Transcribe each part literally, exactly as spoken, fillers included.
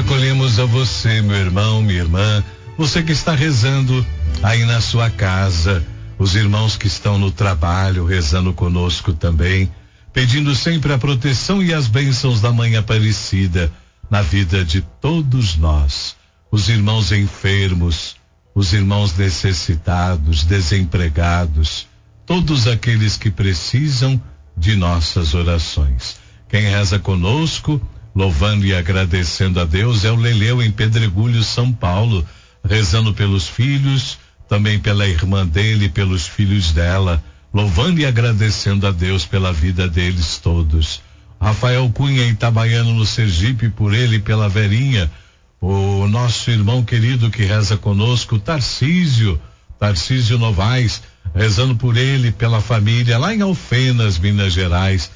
acolhemos a você, meu irmão, minha irmã, você que está rezando aí na sua casa, os irmãos que estão no trabalho rezando conosco também, pedindo sempre a proteção e as bênçãos da Mãe Aparecida na vida de todos nós, os irmãos enfermos, os irmãos necessitados, desempregados, todos aqueles que precisam de nossas orações. Quem reza conosco, louvando e agradecendo a Deus, é o Leleu em Pedregulho, São Paulo, rezando pelos filhos, também pela irmã dele, pelos filhos dela, louvando e agradecendo a Deus pela vida deles todos. Rafael Cunha em Itabaiano, no Sergipe, por ele e pela Verinha, o nosso irmão querido que reza conosco, Tarcísio, Tarcísio Novaes, rezando por ele, pela família, lá em Alfenas, Minas Gerais,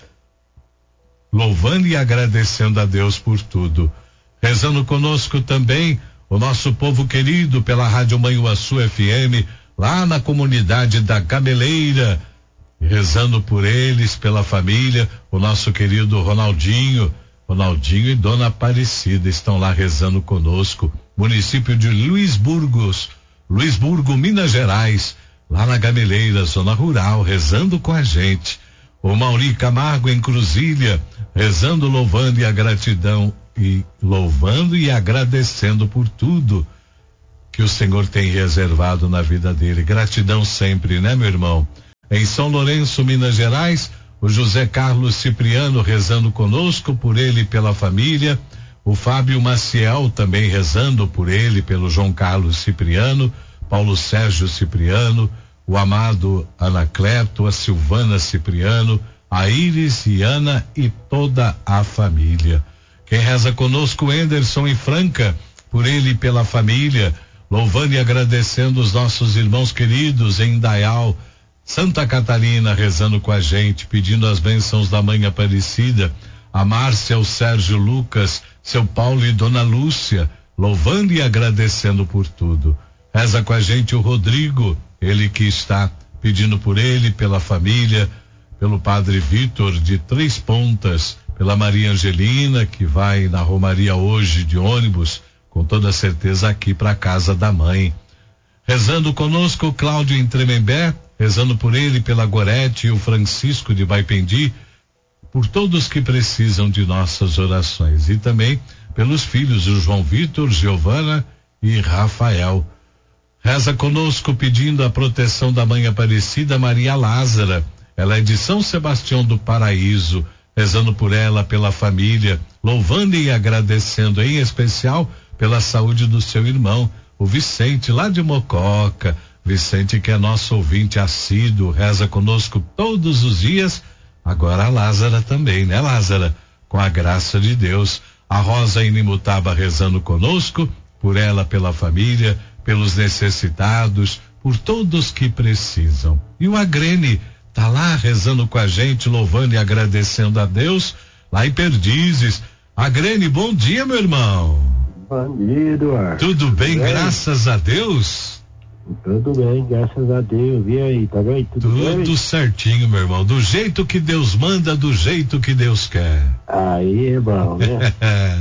louvando e agradecendo a Deus por tudo. Rezando conosco também o nosso povo querido pela Rádio Manhuaçu F M, lá na comunidade da Gameleira, rezando por eles, pela família, o nosso querido Ronaldinho, Ronaldinho e Dona Aparecida estão lá rezando conosco, município de Luisburgos, Luisburgo, Minas Gerais, lá na Gameleira, zona rural, rezando com a gente. O Mauri Camargo em Cruzília, rezando, louvando e a gratidão e louvando e agradecendo por tudo que o Senhor tem reservado na vida dele. Gratidão sempre, né, meu irmão? Em São Lourenço, Minas Gerais, o José Carlos Cipriano rezando conosco, por ele e pela família. O Fábio Maciel também rezando por ele, pelo João Carlos Cipriano, Paulo Sérgio Cipriano, o amado Anacleto, a Silvana Cipriano, a Iris e Ana e toda a família. Quem reza conosco, Anderson em Franca, por ele e pela família, louvando e agradecendo os nossos irmãos queridos em Indaial, Santa Catarina, rezando com a gente, pedindo as bênçãos da Mãe Aparecida, a Márcia, o Sérgio Lucas, seu Paulo e Dona Lúcia, louvando e agradecendo por tudo. Reza com a gente o Rodrigo, ele que está pedindo por ele, pela família, pelo Padre Vitor de Três Pontas, pela Maria Angelina, que vai na Romaria hoje de ônibus, com toda certeza aqui para a casa da mãe. Rezando conosco o Cláudio em Tremembé, rezando por ele, pela Gorete e o Francisco de Baipendi, por todos que precisam de nossas orações, e também pelos filhos, o João Vitor, Giovana e Rafael. Reza conosco pedindo a proteção da Mãe Aparecida, Maria Lázara, ela é de São Sebastião do Paraíso, rezando por ela, pela família, louvando e agradecendo em especial pela saúde do seu irmão, o Vicente, lá de Mococa. Vicente, que é nosso ouvinte assíduo, reza conosco todos os dias. Agora a Lázara também, né, Lázara? Com a graça de Deus. A Rosa Inimutaba rezando conosco, por ela, pela família, pelos necessitados, por todos que precisam. E o Agrene tá lá rezando com a gente, louvando e agradecendo a Deus, lá em Perdizes. Agrene, bom dia, meu irmão. Bom dia, Eduardo. Tudo bem, Tudo bem? Graças a Deus? Tudo bem, graças a Deus. E aí, tá bem? Tudo, Tudo bem? certinho, meu irmão. Do jeito que Deus manda, do jeito que Deus quer. Aí é bom, né?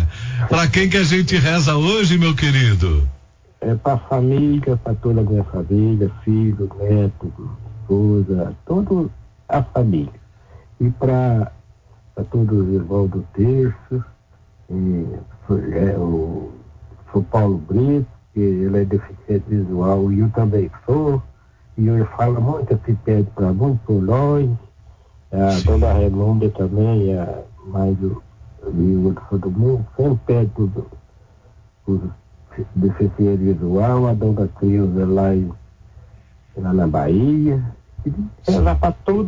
Pra quem que a gente reza hoje, meu querido? É pra família, pra toda a minha família, filho, neto, esposa, toda a família. E pra, pra todos os irmãos do terço, e, é, o, o Paulo Brito, que ele é deficiente visual, e eu também sou, e ele fala muito, se pede para muito por nós, a Sim. Dona Renúmbia também, a mais o viúva de todo mundo, sempre pede tudo, os deficiente visual, a Dona Cleusa lá, em, lá na Bahia, e é lá para todos,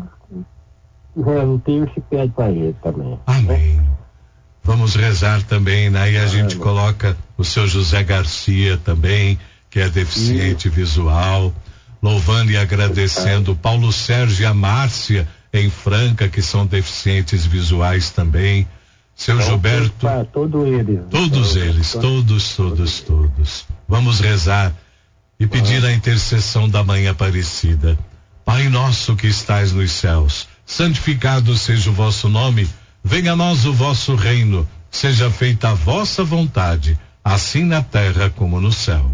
o terço se pede para ele também. Amém. Né? Vamos rezar também, né? E a ah, gente coloca o seu José Garcia também, que é deficiente Sim. visual, louvando e agradecendo o Paulo Sérgio e a Márcia em Franca, que são deficientes visuais também. Seu então, Gilberto. Pra todo eles, todos todos, eles, todos, todos, todos, todos. Vamos rezar e pedir ah. a intercessão da Mãe Aparecida. Pai nosso que estais nos céus, santificado seja o vosso nome. Venha a nós o vosso reino, seja feita a vossa vontade, assim na terra como no céu.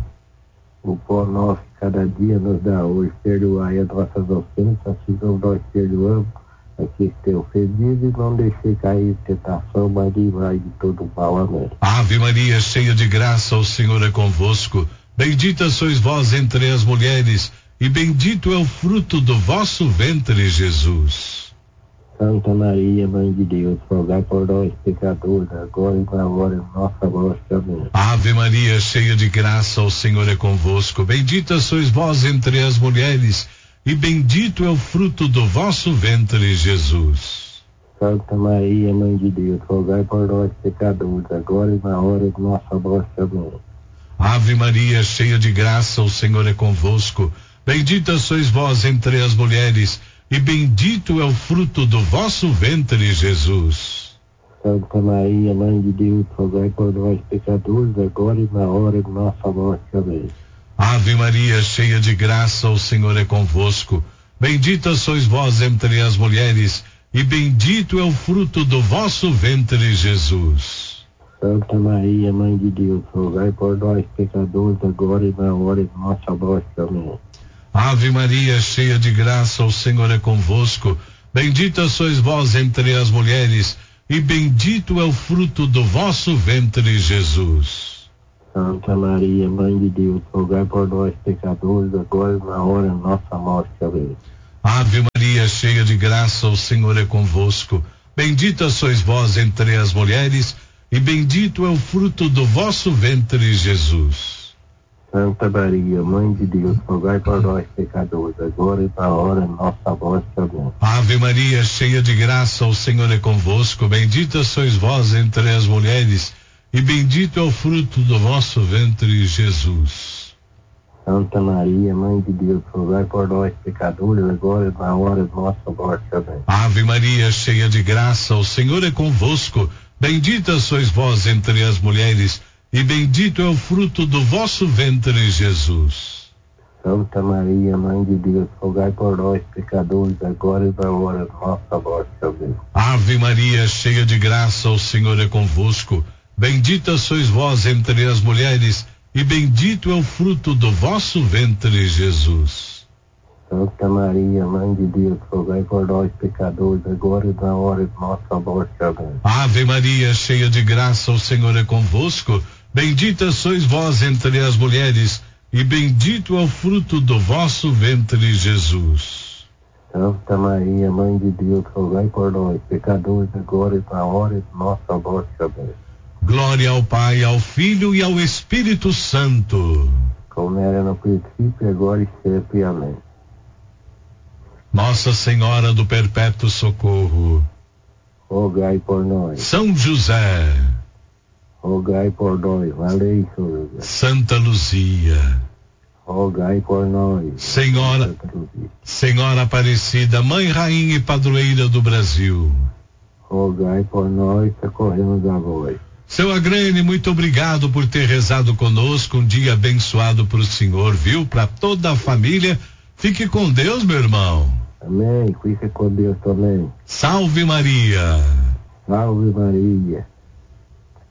O pão nosso cada dia nos dá hoje, perdoai as nossas ofensas, assim como nós perdoamos a quem tem ofendido, e não deixei cair em tentação, mas livrai de todo mal. Amém. Ave Maria, cheia de graça, o Senhor é convosco. Bendita sois vós entre as mulheres, e bendito é o fruto do vosso ventre, Jesus. Santa Maria, Mãe de Deus, rogai por nós, pecadores, agora e na hora de nossa morte. Amém. Ave Maria, cheia de graça, o Senhor é convosco. Bendita sois vós entre as mulheres, e bendito é o fruto do vosso ventre, Jesus. Santa Maria, Mãe de Deus, rogai por nós, pecadores, agora e na hora de nossa morte. Amém. Ave Maria, cheia de graça, o Senhor é convosco. Bendita sois vós entre as mulheres, e bendito é o fruto do vosso ventre, Jesus. Santa Maria, Mãe de Deus, rogai por nós, pecadores, agora e na hora de nossa morte. Amém. Ave Maria, cheia de graça, o Senhor é convosco. Bendita sois vós entre as mulheres, e bendito é o fruto do vosso ventre, Jesus. Santa Maria, Mãe de Deus, rogai por nós, pecadores, agora e na hora de nossa morte. Amém. Ave Maria, cheia de graça, o Senhor é convosco. Bendita sois vós entre as mulheres, e bendito é o fruto do vosso ventre, Jesus. Santa Maria, Mãe de Deus, rogai por nós, pecadores, agora e na hora de nossa morte. Amém. Ave Maria, cheia de graça, o Senhor é convosco. Bendita sois vós entre as mulheres, e bendito é o fruto do vosso ventre, Jesus. Santa Maria, Mãe de Deus, rogai por nós, pecadores, agora e na hora de nossa morte. Amém. Ave Maria, cheia de graça, o Senhor é convosco. Bendita sois vós entre as mulheres, e bendito é o fruto do vosso ventre, Jesus. Santa Maria, Mãe de Deus, rogai por nós, pecadores, agora e na hora de nossa morte. Amém. Ave Maria, cheia de graça, o Senhor é convosco. Bendita sois vós entre as mulheres, e bendito é o fruto do vosso ventre, Jesus. Santa Maria, Mãe de Deus, rogai por nós, pecadores, agora e na hora de nossa morte. Amém. Ave Maria, cheia de graça, o Senhor é convosco. Bendita sois vós entre as mulheres, e bendito é o fruto do vosso ventre, Jesus. Santa Maria, Mãe de Deus, rogai por nós, pecadores, agora e na hora de nossa morte. Amém. Ave Maria, cheia de graça, o Senhor é convosco. Bendita sois vós entre as mulheres, e bendito é o fruto do vosso ventre, Jesus. Santa Maria, Mãe de Deus, rogai por nós, pecadores, agora e na hora de nossa morte. Amém. Glória ao Pai, ao Filho e ao Espírito Santo. Como era no princípio, agora e sempre. Amém. Nossa Senhora do Perpétuo Socorro, rogai por nós. São José, rogai por nós. Valei, Senhor. Santa Luzia, rogai por nós. Senhora, Senhora Aparecida, Mãe, Rainha e Padroeira do Brasil, rogai por nós, socorremos a vós. Seu Agrene, muito obrigado por ter rezado conosco, um dia abençoado para o senhor, viu? Para toda a família. Fique com Deus, meu irmão. Amém. Fique com Deus também. Salve Maria. Salve Maria.